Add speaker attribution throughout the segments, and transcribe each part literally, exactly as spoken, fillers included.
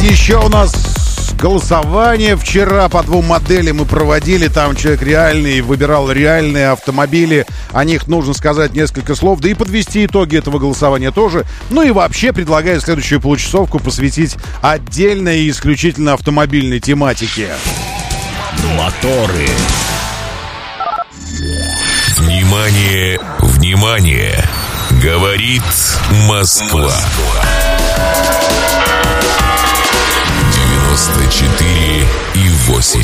Speaker 1: еще у нас голосование вчера по двум моделям мы проводили. Там человек реальный выбирал реальные автомобили. О них нужно сказать несколько слов, да и подвести итоги этого голосования тоже. Ну и вообще предлагаю следующую получасовку посвятить отдельно и исключительно автомобильной тематике.
Speaker 2: Моторы. Внимание, внимание! Говорит Москва. девяносто четыре и восемь.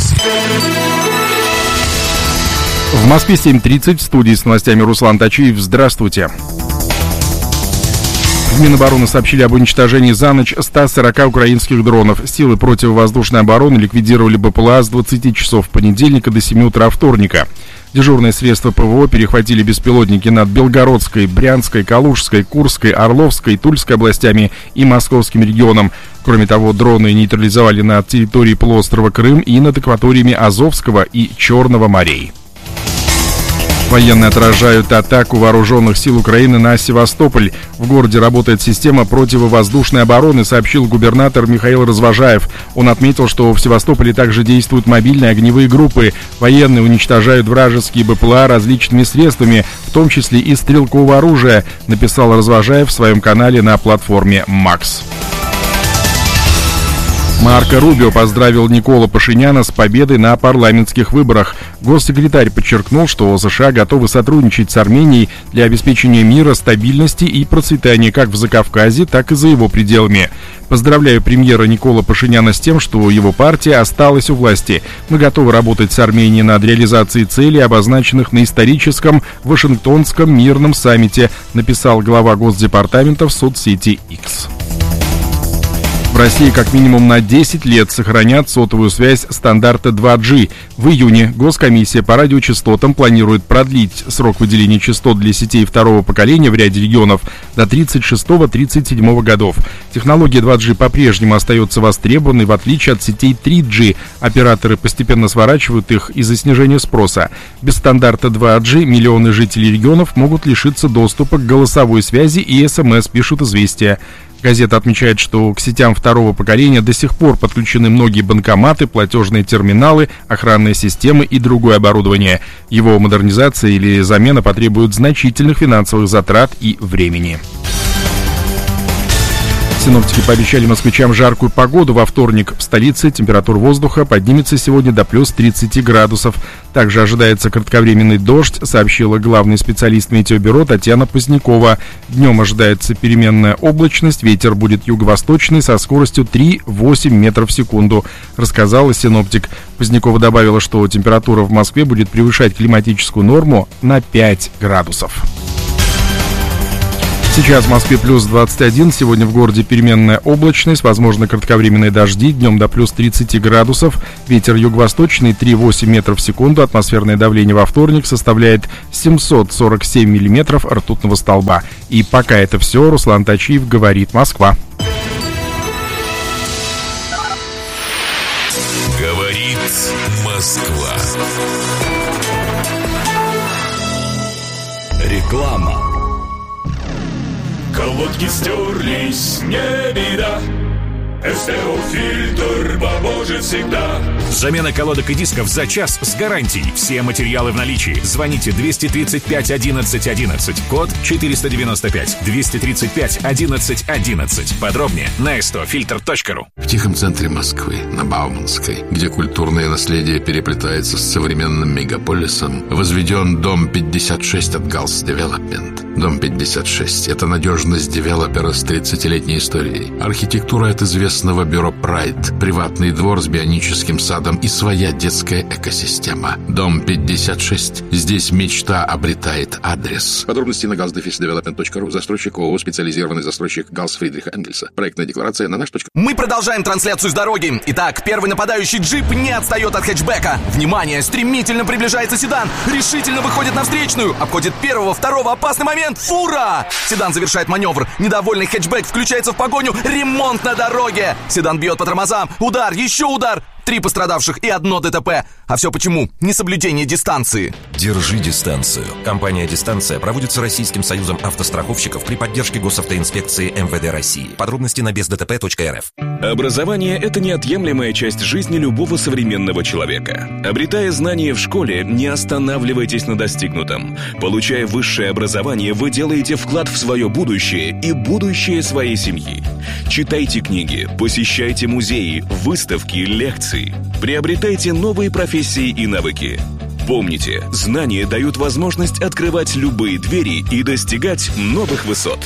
Speaker 3: В Москве семь тридцать, в студии с новостями Руслан Тачиев. Здравствуйте. В Минобороны сообщили об уничтожении за ночь ста сорока украинских дронов. Силы противовоздушной обороны ликвидировали БПЛА с двадцати часов понедельника до семи утра вторника. Дежурные средства ПВО перехватили беспилотники над Белгородской, Брянской, Калужской, Курской, Орловской, Тульской областями и Московским регионом. Кроме того, дроны нейтрализовали над территорией полуострова Крым и над акваториями Азовского и Черного морей. Военные отражают атаку вооруженных сил Украины на Севастополь. В городе работает система противовоздушной обороны, сообщил губернатор Михаил Развожаев. Он отметил, что в Севастополе также действуют мобильные огневые группы. Военные уничтожают вражеские БПЛА различными средствами, в том числе и стрелкового оружия, написал Развожаев в своем канале на платформе Макс. Марко Рубио поздравил Никола Пашиняна с победой на парламентских выборах. Госсекретарь подчеркнул, что США готовы сотрудничать с Арменией для обеспечения мира, стабильности и процветания как в Закавказье, так и за его пределами. Поздравляю премьера Никола Пашиняна с тем, что его партия осталась у власти. Мы готовы работать с Арменией над реализацией целей, обозначенных на историческом Вашингтонском мирном саммите, написал глава Госдепартамента в соцсети X. В России как минимум на десять лет сохранят сотовую связь стандарта два джи. В июне Госкомиссия по радиочастотам планирует продлить срок выделения частот для сетей второго поколения в ряде регионов до тридцать шестого — тридцать седьмого годов. Технология два джи по-прежнему остается востребованной, в отличие от сетей три джи. Операторы постепенно сворачивают их из-за снижения спроса. Без стандарта два джи миллионы жителей регионов могут лишиться доступа к голосовой связи и СМС, пишут «Известия». Газета отмечает, что к сетям второго поколения до сих пор подключены многие банкоматы, платежные терминалы, охранные системы и другое оборудование. Его модернизация или замена потребует значительных финансовых затрат и времени. Синоптики пообещали москвичам жаркую погоду во вторник. В столице температура воздуха поднимется сегодня до плюс тридцати градусов. Также ожидается кратковременный дождь, сообщила главный специалист метеобюро Татьяна Позднякова. Днем ожидается переменная облачность, ветер будет юго-восточный со скоростью три-восемь метров в секунду, рассказала синоптик. Позднякова добавила, что температура в Москве будет превышать климатическую норму на пять градусов. Сейчас в Москве плюс двадцать один, сегодня в городе переменная облачность, возможно кратковременные дожди, днем до плюс тридцати градусов, ветер юго-восточный три-восемь метров в секунду, атмосферное давление во вторник составляет семьсот сорок семь миллиметров ртутного столба. И пока это все, Руслан Тачиев, говорит Москва.
Speaker 2: Говорит Москва. Реклама.
Speaker 4: Колодки стерлись, не беда. СТО-фильтр поможет всегда.
Speaker 5: Замена колодок и дисков за час с гарантией. Все материалы в наличии. Звоните двести тридцать пять одиннадцать одиннадцать. Код четыреста девяносто пять. двести тридцать пять одиннадцать одиннадцать. Подробнее на эс тэ о фильтр точка ру.
Speaker 6: В тихом центре Москвы, на Бауманской, где культурное наследие переплетается с современным мегаполисом, возведен дом пятьдесят шесть от Галс Девелопмент. Дом пятьдесят шесть – это надежность девелопера с тридцатилетней историей. Архитектура от известного бюро Pride, приватный двор с бионическим садом и своя детская экосистема. Дом пятьдесят шесть. Здесь мечта обретает адрес. Подробности на галс девелопмент точка ру. Застройщик ООО «Специализированный застройщик Галс Фридриха Энгельса». Проектная декларация на наш.
Speaker 7: Мы продолжаем трансляцию с дороги. Итак, первый нападающий джип не отстает от хэтчбека. Внимание, стремительно приближается седан. Решительно выходит на встречную. Обходит первого, второго, опасный момент. Фура! Седан завершает маневр. Недовольный хэтчбэк включается в погоню. Ремонт на дороге. Седан бьет по тормозам. Удар, еще удар. три пострадавших и одно ДТП. А все почему? Несоблюдение дистанции.
Speaker 8: Держи дистанцию. Компания «Дистанция» проводится Российским союзом автостраховщиков при поддержке госавтоинспекции эм вэ дэ России. Подробности на без дэ тэ пэ точка эр эф.
Speaker 9: Образование – это неотъемлемая часть жизни любого современного человека. Обретая знания в школе, не останавливайтесь на достигнутом. Получая высшее образование, вы делаете вклад в свое будущее и будущее своей семьи. Читайте книги, посещайте музеи, выставки, лекции. Приобретайте новые профессии и навыки. Помните, знания дают возможность открывать любые двери и достигать новых высот.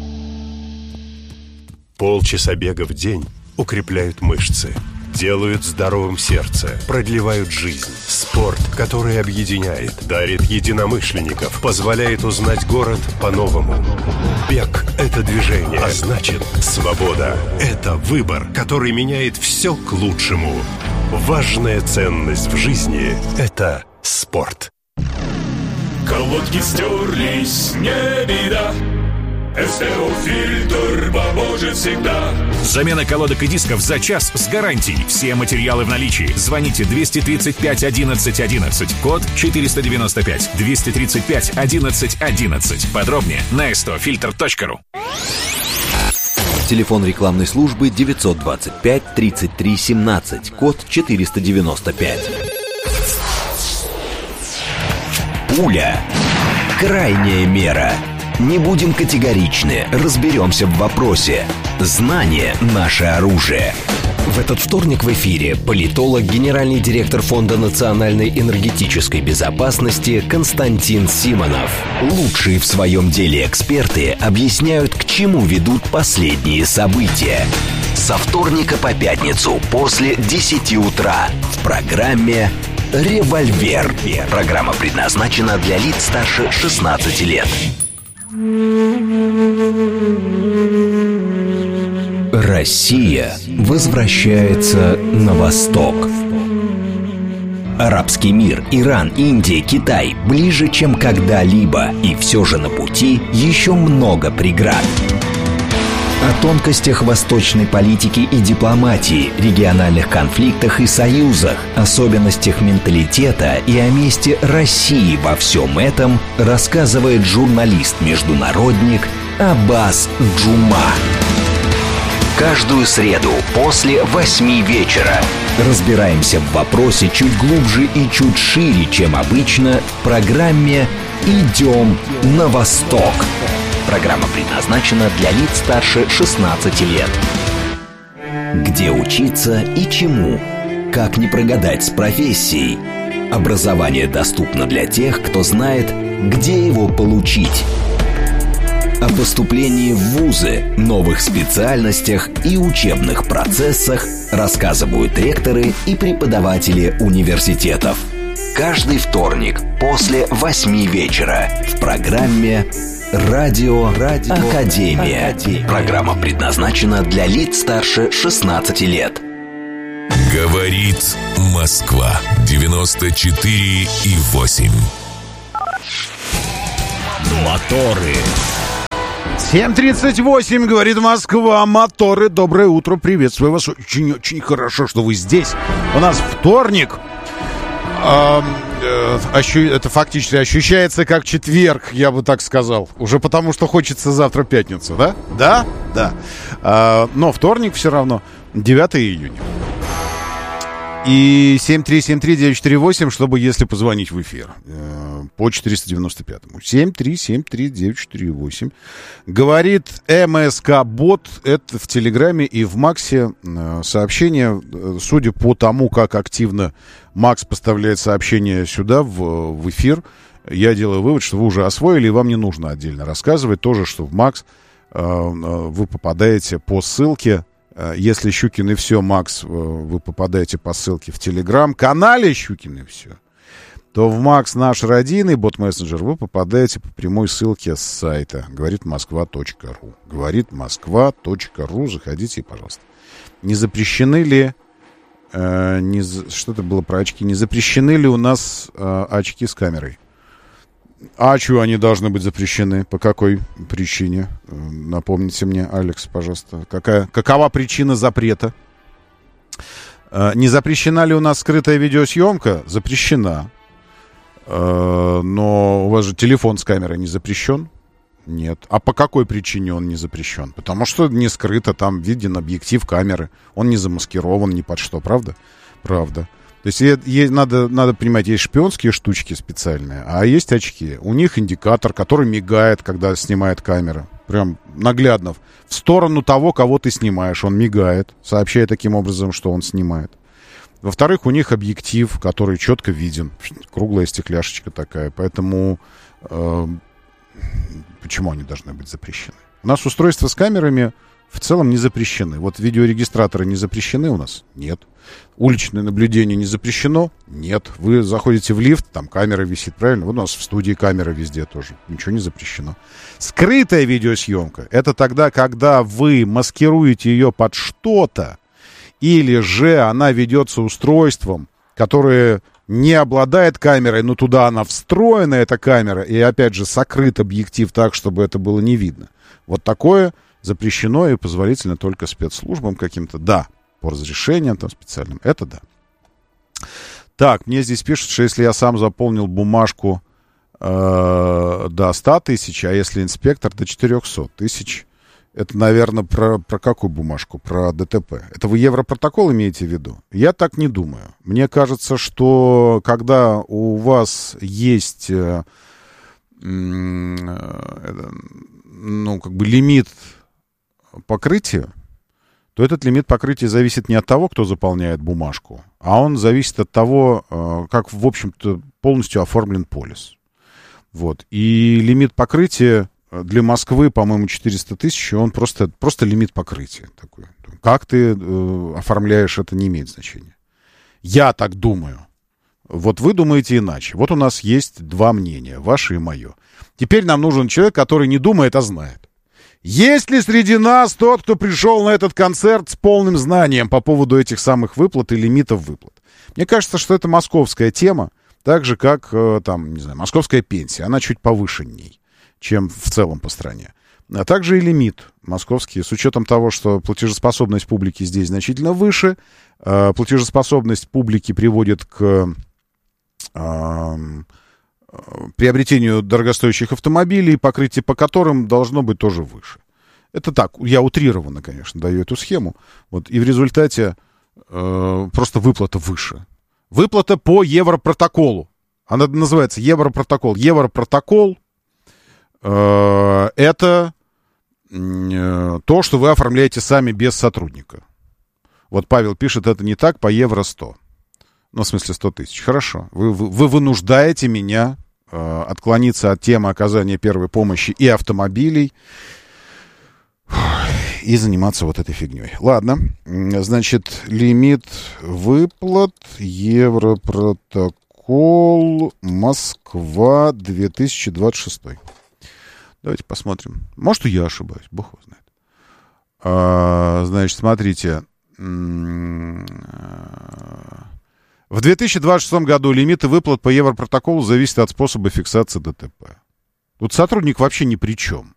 Speaker 10: Полчаса бега в день укрепляют мышцы, делают здоровым сердце, продлевают жизнь. Спорт, который объединяет, дарит единомышленников, позволяет узнать город по-новому. Бег – это движение, а значит, свобода – это выбор, который меняет все к лучшему. Важная ценность в жизни – это спорт.
Speaker 4: Колодки стерлись, не беда. эс тэ о-фильтр поможет всегда.
Speaker 5: Замена колодок и дисков за час с гарантией. Все материалы в наличии. Звоните двести тридцать пять одиннадцать одиннадцать, код четыреста девяносто пять. двести тридцать пять одиннадцать одиннадцать. Подробнее на эс тэ о фильтр точка ру.
Speaker 11: Телефон рекламной службы девятьсот двадцать пять тридцать три семнадцать, код четыреста девяносто пять. Пуля. Крайняя мера. Не будем категоричны, разберемся в вопросе. Знание – наше оружие. В этот вторник в эфире политолог, генеральный директор Фонда национальной энергетической безопасности Константин Симонов. Лучшие в своем деле эксперты объясняют, к чему ведут последние события. Со вторника по пятницу после десяти утра в программе «Револьвер». Программа предназначена для лиц старше шестнадцати лет. Россия возвращается на восток. Арабский мир, Иран, Индия, Китай ближе, чем когда-либо, и все же на пути еще много преград. О тонкостях восточной политики и дипломатии, региональных конфликтах и союзах, особенностях менталитета и о месте России во всем этом рассказывает журналист-международник Аббас Джума. Каждую среду после восьми вечера разбираемся в вопросе чуть глубже и чуть шире, чем обычно, в программе «Идем на восток». Программа предназначена для лиц старше шестнадцати лет. Где учиться и чему? Как не прогадать с профессией? Образование доступно для тех, кто знает, где его получить. О поступлении в вузы, новых специальностях и учебных процессах рассказывают ректоры и преподаватели университетов. Каждый вторник после восьми вечера в программе «Радио, Радио Академия». Академия. Программа предназначена для лиц старше шестнадцати лет.
Speaker 2: Говорит Москва. девяносто четыре и восемь.
Speaker 11: Моторы.
Speaker 1: семь тридцать восемь, говорит Москва. Моторы. Доброе утро. Приветствую вас. Очень-очень хорошо, что вы здесь. У нас вторник. Это фактически ощущается как четверг, я бы так сказал. Уже потому, что хочется завтра пятницу, да? Да? Да. Но вторник все равно. девятого июня. И семь три семь три девять четыре восемь, чтобы, если позвонить в эфир, по четыреста девяносто пятому. семь три семь три девять четыре восемь. Говорит МСК-бот. Это в Телеграме и в Максе сообщение. Судя по тому, как активно Макс поставляет сообщения сюда, в, в эфир, я делаю вывод, что вы уже освоили, и вам не нужно отдельно рассказывать. Тоже, что в Макс вы попадаете по ссылке. Если Щукин и все, Макс, вы попадаете по ссылке в Телеграм-канале Щукин и все, то в Макс наш родийный бот-мессенджер вы попадаете по прямой ссылке с сайта говорит москва точка ру. говорит москва точка ру. Заходите, пожалуйста. Не запрещены ли... Э, не, что-то было про очки. Не запрещены ли у нас э, очки с камерой? А что они должны быть запрещены? По какой причине? Напомните мне, Алекс, пожалуйста. Какая, какова причина запрета? Не запрещена ли у нас скрытая видеосъемка? Запрещена. Но у вас же телефон с камерой не запрещен? Нет. А по какой причине он не запрещен? Потому что не скрыто, там виден объектив камеры. Он не замаскирован ни под что, правда? Правда. То есть, есть надо, надо понимать, есть шпионские штучки специальные, а есть очки. У них индикатор, который мигает, когда снимает камера. Прям наглядно. В сторону того, кого ты снимаешь, он мигает, сообщая таким образом, что он снимает. Во-вторых, у них объектив, который четко виден. Круглая стекляшечка такая. Поэтому э, почему они должны быть запрещены? У нас устройства с камерами в целом не запрещены. Вот видеорегистраторы не запрещены у нас? Нет. Уличное наблюдение не запрещено? Нет. Вы заходите в лифт, там камера висит, правильно? Вот у нас в студии камера везде тоже. Ничего не запрещено. Скрытая видеосъемка — это тогда, когда вы маскируете ее под что-то, или же она ведется устройством, которое не обладает камерой, но туда она встроена, эта камера, и опять же сокрыт объектив так, чтобы это было не видно. Вот такое запрещено и позволительно только спецслужбам каким-то. Да, по разрешениям там специальным. Это да. Так, мне здесь пишут, что если я сам заполнил бумажку э, до ста тысяч, а если инспектор до четырехсот тысяч, это, наверное, про, про какую бумажку? Про ДТП. Это вы Европротокол имеете в виду? Я так не думаю. Мне кажется, что когда у вас есть э, э, ну, как бы лимит покрытия, то этот лимит покрытия зависит не от того, кто заполняет бумажку, а он зависит от того, как, в общем-то, полностью оформлен полис. Вот. И лимит покрытия для Москвы, по-моему, четыреста тысяч, он просто, просто лимит покрытия такой. Как ты э, оформляешь, это не имеет значения. Я так думаю. Вот вы думаете иначе. Вот у нас есть два мнения, ваше и мое. Теперь нам нужен человек, который не думает, а знает. Есть ли среди нас тот, кто пришел на этот концерт с полным знанием по поводу этих самых выплат и лимитов выплат? Мне кажется, что это московская тема, так же, как, там, не знаю, московская пенсия. Она чуть повыше ней, чем в целом по стране. А также и лимит московский, с учетом того, что платежеспособность публики здесь значительно выше. Платежеспособность публики приводит к приобретению дорогостоящих автомобилей, покрытие по которым должно быть тоже выше. Это так, я утрированно, конечно, даю эту схему. Вот, и в результате э, просто выплата выше. Выплата по Европротоколу. Она называется Европротокол. Европротокол э, это э, то, что вы оформляете сами без сотрудника. Вот Павел пишет, это не так, по евро сто. Ну, в смысле, сто тысяч. Хорошо. Вы, вы, вы вынуждаете меня э, отклониться от темы оказания первой помощи и автомобилей и заниматься вот этой фигней. Ладно. Значит, лимит выплат Европротокол Москва две тысячи двадцать шестой. Давайте посмотрим. Может, и я ошибаюсь. Бог его знает. А, значит, смотрите. В две тысячи двадцать шестом году лимиты выплат по Европротоколу зависят от способа фиксации ДТП. Тут сотрудник вообще ни при чем.